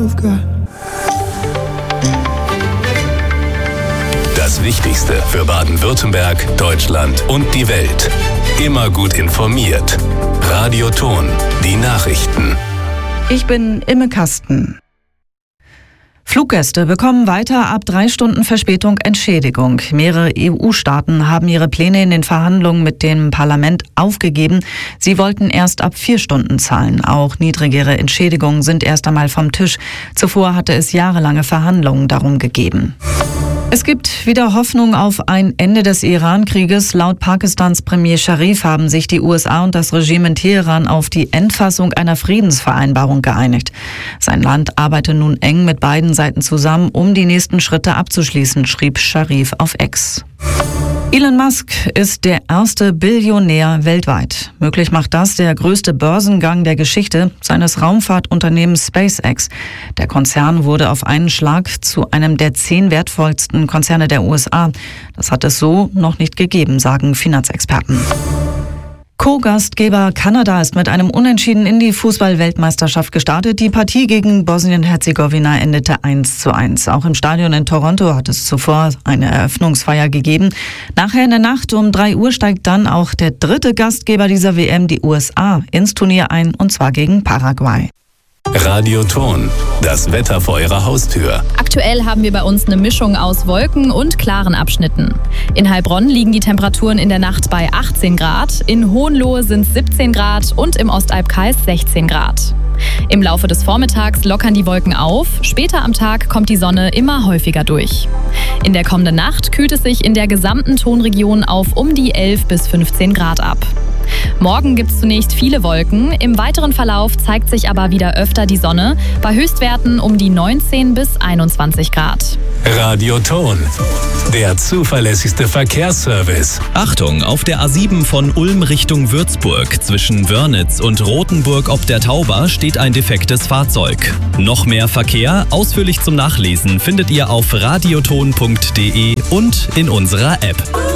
of God. Das Wichtigste für Baden-Württemberg, Deutschland und die Welt. Immer gut informiert. Radio Ton, die Nachrichten. Ich bin Imme Kasten. Fluggäste bekommen weiter ab 3 Stunden Verspätung Entschädigung. Mehrere EU-Staaten haben ihre Pläne in den Verhandlungen mit dem Parlament aufgegeben. Sie wollten erst ab 4 Stunden zahlen. Auch niedrigere Entschädigungen sind erst einmal vom Tisch. Zuvor hatte es jahrelange Verhandlungen darum gegeben. Es gibt wieder Hoffnung auf ein Ende des Iran-Krieges. Laut Pakistans Premier Sharif haben sich die USA und das Regime in Teheran auf die Endfassung einer Friedensvereinbarung geeinigt. Sein Land arbeite nun eng mit beiden Seiten zusammen, um die nächsten Schritte abzuschließen, schrieb Sharif auf X. Elon Musk ist der erste Billionär weltweit. Möglich macht das der größte Börsengang der Geschichte seines Raumfahrtunternehmens SpaceX. Der Konzern wurde auf einen Schlag zu einem der 10 wertvollsten Konzerne der USA. Das hat es so noch nicht gegeben, sagen Finanzexperten. Co-Gastgeber Kanada ist mit einem Unentschieden in die Fußball-Weltmeisterschaft gestartet. Die Partie gegen Bosnien-Herzegowina endete 1:1. Auch im Stadion in Toronto hat es zuvor eine Eröffnungsfeier gegeben. Nachher in der Nacht um 3 Uhr steigt dann auch der dritte Gastgeber dieser WM, die USA, ins Turnier ein, und zwar gegen Paraguay. Radio Ton, das Wetter vor Ihrer Haustür. Aktuell haben wir bei uns eine Mischung aus Wolken und klaren Abschnitten. In Heilbronn liegen die Temperaturen in der Nacht bei 18 Grad, in Hohenlohe sind es 17 Grad und im Ostalbkreis 16 Grad. Im Laufe des Vormittags lockern die Wolken auf, später am Tag kommt die Sonne immer häufiger durch. In der kommenden Nacht kühlt es sich in der gesamten Tonregion auf um die 11 bis 15 Grad ab. Morgen gibt es zunächst viele Wolken, im weiteren Verlauf zeigt sich aber wieder öfter die Sonne, bei Höchstwerten um die 19 bis 21 Grad. Radio Ton, der zuverlässigste Verkehrsservice. Achtung, auf der A7 von Ulm Richtung Würzburg zwischen Wörnitz und Rothenburg ob der Tauber steht ein defektes Fahrzeug. Noch mehr Verkehr, ausführlich zum Nachlesen, findet ihr auf radioton.de und in unserer App.